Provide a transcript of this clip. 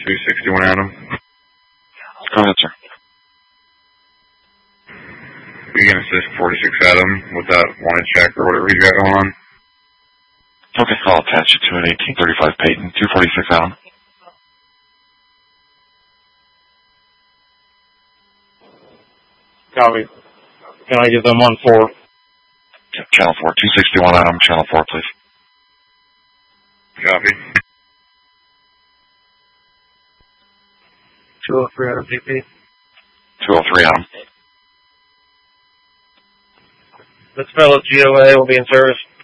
261 Adam. Go ahead, sir. You can assist 46 Adam with that wanted check or whatever he's got going on. Okay, I'll attach you to an 1835 Peyton, 246 Adam. Copy. Can I get them on 4? Channel 4, 261 Adam, channel 4, please. Copy. 203 Adam, PP. 203 Adam. This fellow GOA will be in service.